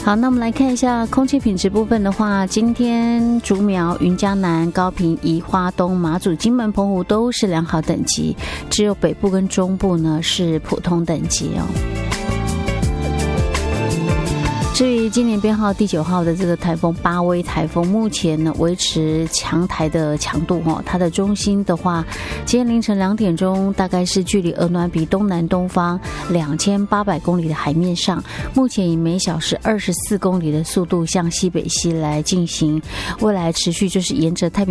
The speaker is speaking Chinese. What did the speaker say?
好，那我们来看一下空气品质部分的话，今天竹苗、云嘉南、高屏、宜花东、马祖、金门、澎湖都是良好等级，只有北部跟中部呢是普通等级哦。至于今年编号第9号的这个台风巴威台风，目前呢维持强台的强度哦，它的中心的话，今天凌晨2点钟，大概是距离鹅銮鼻东南东方2800公里的海面上，目前以每小时24公里的速度向西北西来进行，未来持续就是沿着太平